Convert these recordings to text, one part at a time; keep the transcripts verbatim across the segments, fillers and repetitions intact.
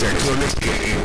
reacciones que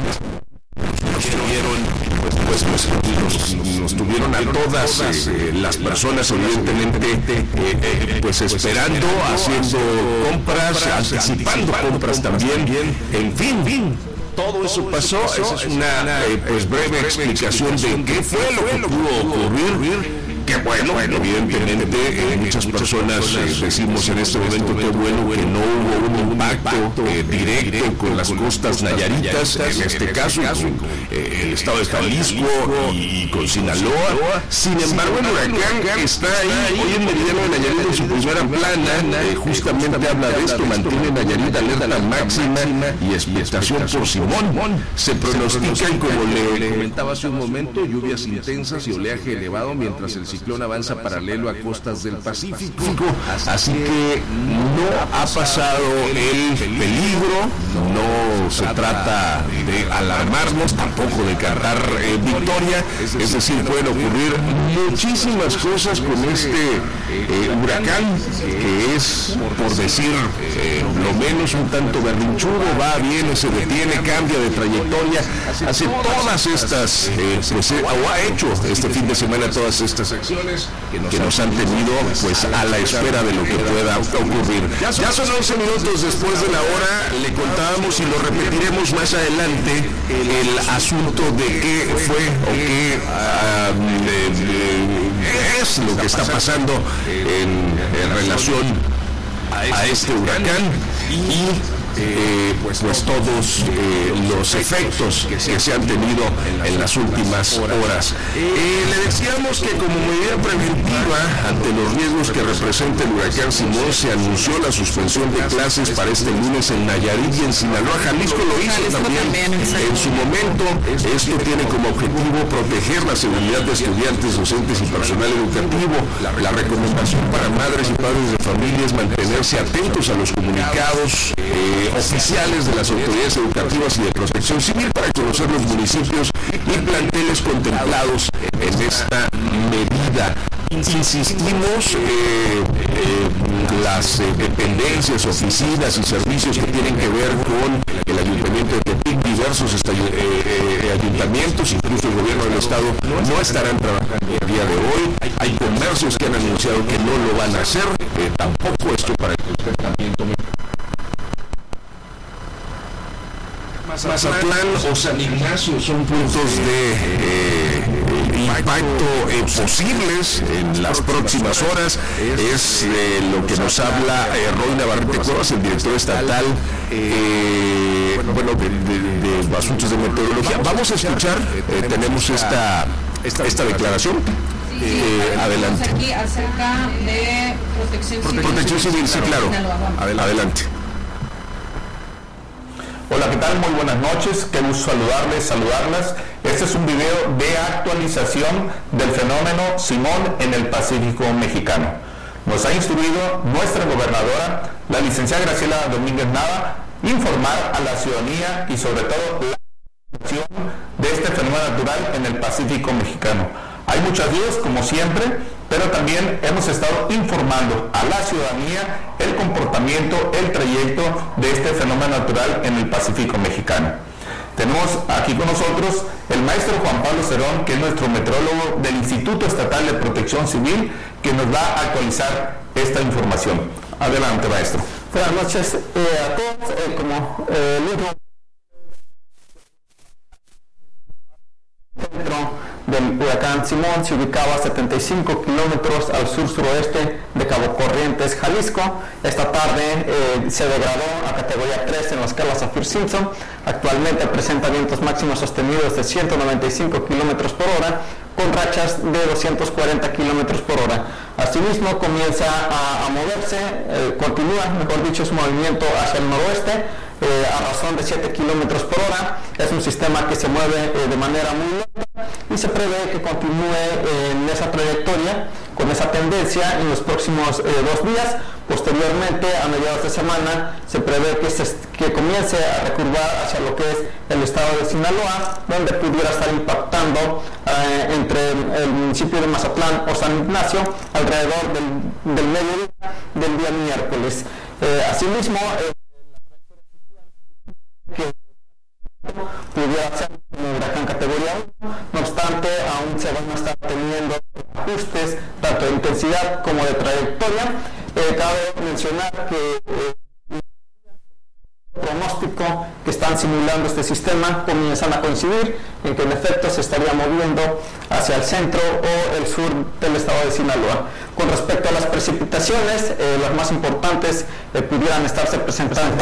nos tuvieron, pues, pues, nos, nos, nos tuvieron a todas eh, las personas evidentemente eh, eh, pues esperando, haciendo compras, anticipando compras también, en fin, fin. Todo eso pasó. Esa es una eh, pues breve explicación de qué fue lo que pudo ocurrir. Que bueno, bueno, evidentemente eh, muchas personas eh, decimos en este momento que bueno que no hubo un impacto eh, directo con las costas nayaritas, en este caso con eh, el estado de Jalisco y con Sinaloa. Sin embargo, el huracán está ahí. Hoy en Meridiano de Nayarit, en su primera plana, eh, justamente habla de esto: mantiene Nayarit alerta máxima y expectación por Simón. Se pronostican, como le comentaba hace un momento, lluvias intensas y oleaje elevado mientras el ciclón avanza paralelo a costas del Pacífico, así que no ha pasado el peligro, no se trata de alarmarnos, tampoco de cantar eh, victoria, es decir, pueden ocurrir muchísimas cosas con este eh, huracán, que es, por decir eh, lo menos, un tanto berrinchudo, va, viene, se detiene, cambia de trayectoria, hace todas estas, eh, pues, eh, o ha hecho este fin de semana todas estas acciones que nos han tenido pues a la espera de lo que pueda ocurrir. Ya son once minutos después de la hora. Le contábamos y lo repetiremos más adelante el asunto de qué fue o qué uh, de, de, es lo que está pasando en, en relación a este huracán y Eh, pues, pues todos eh, los efectos que se han tenido en las últimas horas. Eh, le decíamos que como medida preventiva ante los riesgos que representa el huracán Simón, se anunció la suspensión de clases para este lunes en Nayarit y en Sinaloa. Jalisco lo hizo también en su momento. Esto tiene como objetivo proteger la seguridad de estudiantes, docentes y personal educativo. La recomendación para madres y padres de familia es mantenerse atentos a los comunicados eh, oficiales de las autoridades educativas y de protección civil para conocer los municipios y planteles contemplados en esta medida. Insistimos, eh, eh, las eh, dependencias, oficinas y servicios que tienen que ver con el Ayuntamiento de Tepic, diversos esta, eh, eh, ayuntamientos, incluso el gobierno del estado, no estarán trabajando el día de hoy. Hay comercios que han anunciado que no lo van a hacer, eh, tampoco esto para que usted también tome. Mazatlán o San Ignacio son puntos de eh, impacto eh, posibles en las próximas horas. Es eh, lo que nos habla eh, Roy Navarrete Cuevas, el director estatal eh, bueno, de, de, de asuntos de meteorología. Vamos a escuchar, eh, tenemos esta, esta, esta declaración. Sí, eh, adelante. Aquí acerca de protección civil. Protección civil, sí, claro. Adelante. Hola, ¿qué tal? Muy buenas noches, qué gusto saludarles, saludarlas. Este es un video de actualización del fenómeno Simón en el Pacífico mexicano. Nos ha instruido nuestra gobernadora, la licenciada Graciela Domínguez Nava, informar a la ciudadanía y sobre todo la situación de este fenómeno natural en el Pacífico mexicano. Hay muchas dudas, como siempre, pero también hemos estado informando a la ciudadanía el comportamiento, el trayecto de este fenómeno natural en el Pacífico mexicano. Tenemos aquí con nosotros el maestro Juan Pablo Cerón, que es nuestro meteorólogo del Instituto Estatal de Protección Civil, que nos va a actualizar esta información. Adelante, maestro. Buenas noches eh, a todos. Eh, como eh, el último centro del huracán Simón se ubicaba a setenta y cinco kilómetros al sur-suroeste de Cabo Corrientes, Jalisco. Esta tarde eh, se degradó a categoría tres en la escala Saffir-Simpson. Actualmente presenta vientos máximos sostenidos de ciento noventa y cinco kilómetros por hora, con rachas de doscientos cuarenta kilómetros por hora. Asimismo, comienza a, a moverse, eh, continúa, mejor dicho, su movimiento hacia el noroeste, eh, a razón de siete kilómetros por hora. Es un sistema que se mueve eh, de manera muy lenta y se prevé que continúe eh, en esa trayectoria, con esa tendencia en los próximos eh, dos días. Posteriormente, a mediados de semana, se prevé que, se, que comience a recurvar hacia lo que es el estado de Sinaloa, donde pudiera estar impactando eh, entre el municipio de Mazatlán o San Ignacio alrededor del, del mediodía del día miércoles. Eh, asimismo, eh, que pudiera ser un huracán categoría uno. No obstante, aún se van a estar teniendo ajustes tanto de intensidad como de trayectoria. Eh, cabe mencionar que eh, pronóstico que están simulando este sistema comienzan a coincidir en que en efecto se estaría moviendo hacia el centro o el sur del estado de Sinaloa. Con respecto a las precipitaciones, eh, las más importantes eh, pudieran estarse presentando.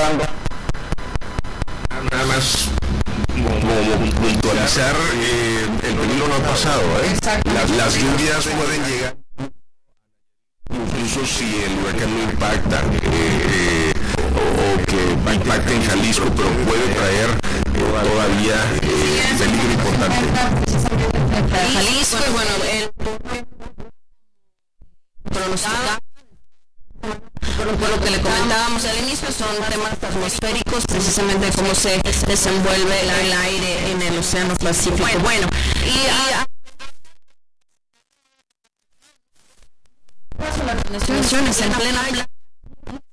Nada más como puntualizar, eh, el peligro no ha pasado, ¿eh? Las, las lluvias pueden llegar, incluso si el huracán no impacta, eh, o que impacte en Jalisco, pero puede traer eh, todavía eh, peligro importante. Jalisco, y bueno, el pronosticado, por lo que le comentábamos al inicio, son temas atmosféricos, precisamente cómo se desenvuelve el aire en el Océano Pacífico. Bueno, y a, las naciones en plena